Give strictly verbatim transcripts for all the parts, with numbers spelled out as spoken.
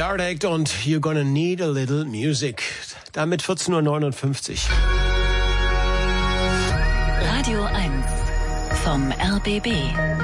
Heart Act und You're Gonna Need a Little Music. Damit vierzehn Uhr neunundfünfzig. Radio eins vom R B B.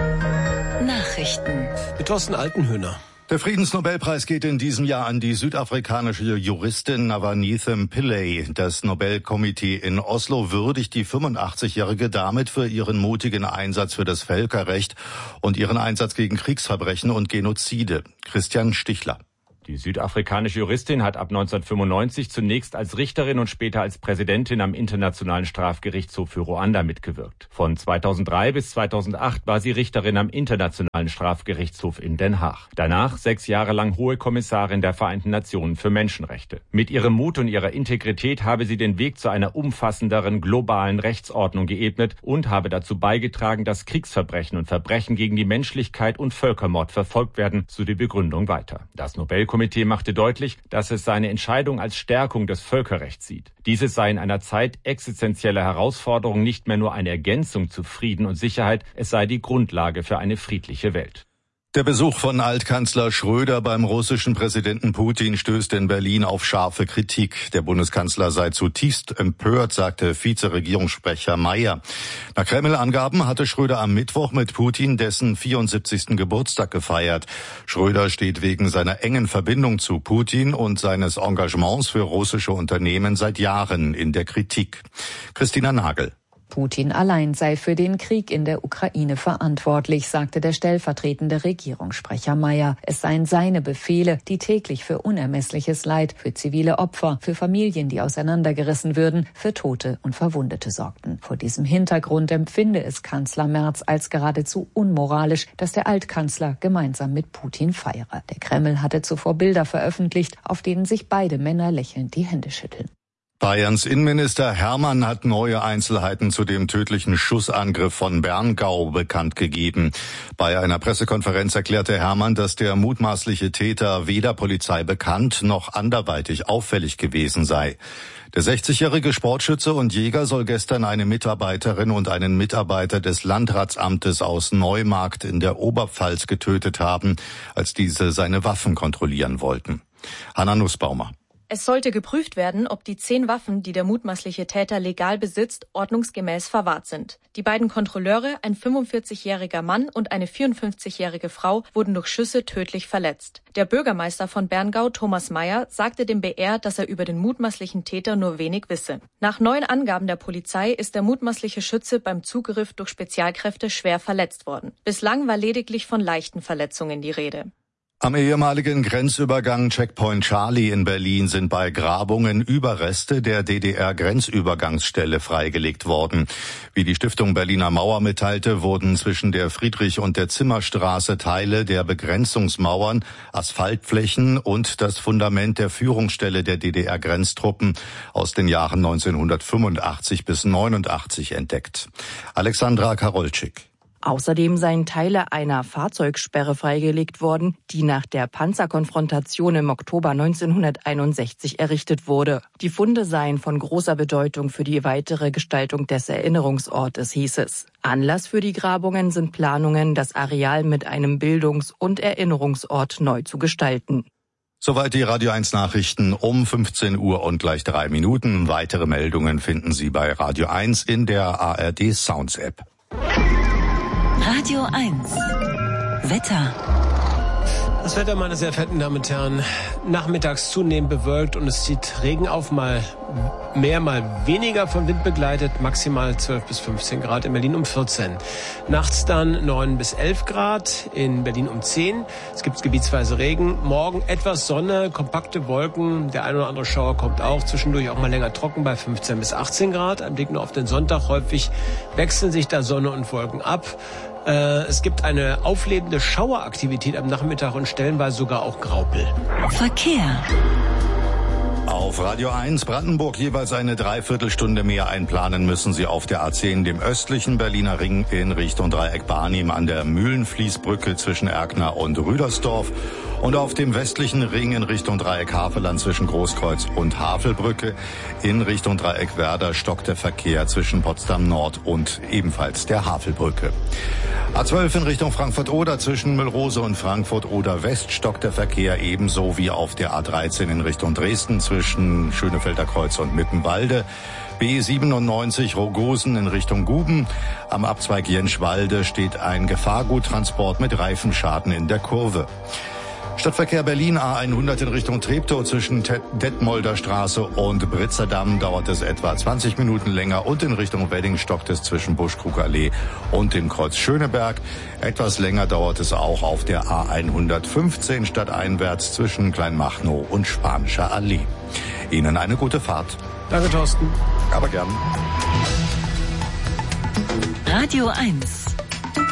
Nachrichten. Mit Thorsten Altenhöhner. Der Friedensnobelpreis geht in diesem Jahr an die südafrikanische Juristin Navanithem Pillay. Das Nobelkomitee in Oslo würdigt die fünfundachtzigjährige damit für ihren mutigen Einsatz für das Völkerrecht und ihren Einsatz gegen Kriegsverbrechen und Genozide. Christian Stichler. Die südafrikanische Juristin hat ab neunzehnhundertfünfundneunzig zunächst als Richterin und später als Präsidentin am Internationalen Strafgerichtshof für Ruanda mitgewirkt. Von zweitausenddrei bis zweitausendacht war sie Richterin am Internationalen Strafgerichtshof in Den Haag. Danach sechs Jahre lang Hohe Kommissarin der Vereinten Nationen für Menschenrechte. Mit ihrem Mut und ihrer Integrität habe sie den Weg zu einer umfassenderen globalen Rechtsordnung geebnet und habe dazu beigetragen, dass Kriegsverbrechen und Verbrechen gegen die Menschlichkeit und Völkermord verfolgt werden, so die Begründung weiter. Das Nobelkomitee Komitee machte deutlich, dass es seine Entscheidung als Stärkung des Völkerrechts sieht. Dieses sei in einer Zeit existenzieller Herausforderungen nicht mehr nur eine Ergänzung zu Frieden und Sicherheit, es sei die Grundlage für eine friedliche Welt. Der Besuch von Altkanzler Schröder beim russischen Präsidenten Putin stößt in Berlin auf scharfe Kritik. Der Bundeskanzler sei zutiefst empört, sagte Vizeregierungssprecher Mayer. Nach Kreml-Angaben hatte Schröder am Mittwoch mit Putin dessen vierundsiebzigsten Geburtstag gefeiert. Schröder steht wegen seiner engen Verbindung zu Putin und seines Engagements für russische Unternehmen seit Jahren in der Kritik. Christina Nagel. Putin allein sei für den Krieg in der Ukraine verantwortlich, sagte der stellvertretende Regierungssprecher Mayer. Es seien seine Befehle, die täglich für unermessliches Leid, für zivile Opfer, für Familien, die auseinandergerissen würden, für Tote und Verwundete sorgten. Vor diesem Hintergrund empfinde es Kanzler Merz als geradezu unmoralisch, dass der Altkanzler gemeinsam mit Putin feiere. Der Kreml hatte zuvor Bilder veröffentlicht, auf denen sich beide Männer lächelnd die Hände schütteln. Bayerns Innenminister Hermann hat neue Einzelheiten zu dem tödlichen Schussangriff von Berngau bekannt gegeben. Bei einer Pressekonferenz erklärte Hermann, dass der mutmaßliche Täter weder Polizei bekannt noch anderweitig auffällig gewesen sei. Der sechzigjährige Sportschütze und Jäger soll gestern eine Mitarbeiterin und einen Mitarbeiter des Landratsamtes aus Neumarkt in der Oberpfalz getötet haben, als diese seine Waffen kontrollieren wollten. Hanna Nussbaumer. Es sollte geprüft werden, ob die zehn Waffen, die der mutmaßliche Täter legal besitzt, ordnungsgemäß verwahrt sind. Die beiden Kontrolleure, ein fünfundvierzigjähriger Mann und eine vierundfünfzigjährige Frau, wurden durch Schüsse tödlich verletzt. Der Bürgermeister von Berngau, Thomas Mayer, sagte dem B R, dass er über den mutmaßlichen Täter nur wenig wisse. Nach neuen Angaben der Polizei ist der mutmaßliche Schütze beim Zugriff durch Spezialkräfte schwer verletzt worden. Bislang war lediglich von leichten Verletzungen die Rede. Am ehemaligen Grenzübergang Checkpoint Charlie in Berlin sind bei Grabungen Überreste der D D R-Grenzübergangsstelle freigelegt worden. Wie die Stiftung Berliner Mauer mitteilte, wurden zwischen der Friedrich- und der Zimmerstraße Teile der Begrenzungsmauern, Asphaltflächen und das Fundament der Führungsstelle der D D R-Grenztruppen aus den Jahren neunzehnhundertfünfundachtzig bis neunundachtzig entdeckt. Alexandra Karolczyk. Außerdem seien Teile einer Fahrzeugsperre freigelegt worden, die nach der Panzerkonfrontation im Oktober neunzehnhunderteinundsechzig errichtet wurde. Die Funde seien von großer Bedeutung für die weitere Gestaltung des Erinnerungsortes, hieß es. Anlass für die Grabungen sind Planungen, das Areal mit einem Bildungs- und Erinnerungsort neu zu gestalten. Soweit die Radio eins Nachrichten um fünfzehn Uhr und gleich drei Minuten. Weitere Meldungen finden Sie bei Radio eins in der A R D Sounds App. Radio eins. Wetter. Das Wetter, meine sehr verehrten Damen und Herren, nachmittags zunehmend bewölkt und es zieht Regen auf, mal mehr, mal weniger von Wind begleitet, maximal zwölf bis fünfzehn Grad, in Berlin um vierzehn. Nachts dann neun bis elf Grad, in Berlin um zehn. Es gibt gebietsweise Regen. Morgen etwas Sonne, kompakte Wolken, der ein oder andere Schauer kommt auch, zwischendurch auch mal länger trocken bei fünfzehn bis achtzehn Grad. Ein Blick nur auf den Sonntag, häufig wechseln sich da Sonne und Wolken ab. Es gibt eine auflebende Schaueraktivität am Nachmittag und stellenweise sogar auch Graupel. Verkehr. Auf Radio eins Brandenburg jeweils eine Dreiviertelstunde mehr einplanen müssen Sie auf der A zehn, dem östlichen Berliner Ring in Richtung Dreieck Barnim an der Mühlenfließbrücke zwischen Erkner und Rüdersdorf. Und auf dem westlichen Ring in Richtung Dreieck Havelland zwischen Großkreuz und Havelbrücke in Richtung Dreieck Werder stockt der Verkehr zwischen Potsdam Nord und ebenfalls der Havelbrücke. A zwölf in Richtung Frankfurt-Oder zwischen Müllrose und Frankfurt-Oder West stockt der Verkehr ebenso wie auf der A dreizehn in Richtung Dresden zwischen Schönefelder Kreuz und Mittenwalde. B siebenundneunzig Rogosen in Richtung Guben. Am Abzweig Jenschwalde steht ein Gefahrguttransport mit Reifenschaden in der Kurve. Stadtverkehr Berlin A hundert in Richtung Treptow zwischen Detmolder Straße und Britzerdamm dauert es etwa zwanzig Minuten länger und in Richtung Wedding stockt es zwischen Buschkrugallee und dem Kreuz Schöneberg. Etwas länger dauert es auch auf der A hundertfünfzehn stadteinwärts zwischen Kleinmachnow und Spanischer Allee. Ihnen eine gute Fahrt. Danke, Thorsten. Aber gern. Radio eins.